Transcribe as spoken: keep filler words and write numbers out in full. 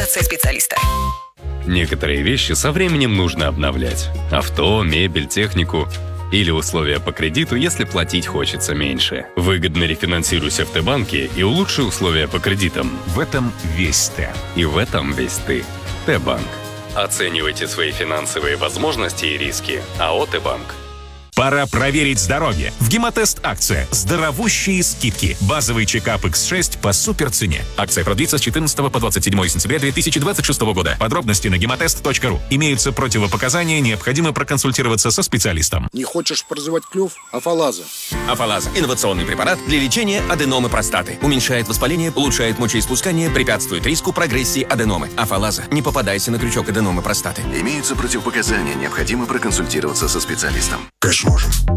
консультация специалиста. Некоторые вещи со временем нужно обновлять. Авто, мебель, технику. Или условия по кредиту, если платить хочется меньше. Выгодно рефинансируйся в Т-банке и улучши условия по кредитам. В этом весь Т. И в этом весь ты. Т-банк. Оценивайте свои финансовые возможности и риски. АО «Т-банк». Пора проверить здоровье. В Гемотест акция. Здоровущие скидки. Базовый чекап икс шесть по суперцене. Акция продлится с четырнадцатого по двадцать седьмое сентября две тысячи двадцать шестого года. Подробности на гемотест точка ру. Имеются противопоказания, необходимо проконсультироваться со специалистом. Не хочешь прозевать клюв? Афалаза. Афалаза – инновационный препарат для лечения аденомы простаты. Уменьшает воспаление, улучшает мочеиспускание, препятствует риску прогрессии аденомы. Афалаза. Не попадайся на крючок аденомы простаты. Имеются противопоказания, необходимо проконсультироваться со специалистом. Конечно.